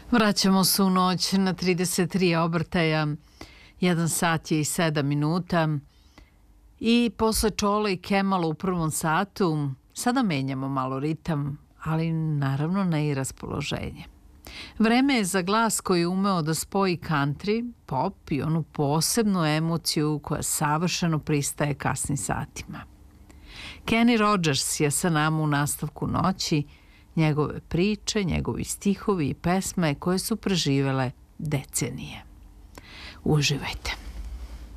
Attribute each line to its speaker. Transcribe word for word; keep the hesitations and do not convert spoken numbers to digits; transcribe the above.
Speaker 1: Vraćamo se u noć na trideset tri obrtaja, jedan sat je i sedam minuta i posle Čola i Kemala u prvom satu sada menjamo malo ritam, ali naravno ne i raspoloženje. Vreme je za glas koji je umeo da spoji country, pop i onu posebnu emociju koja savršeno pristaje kasnim satima. Kenny Rogers je sa nama u nastavku noći, njegove priče, njegovi stihovi i pesme koje su preživele decenije. Uživajte.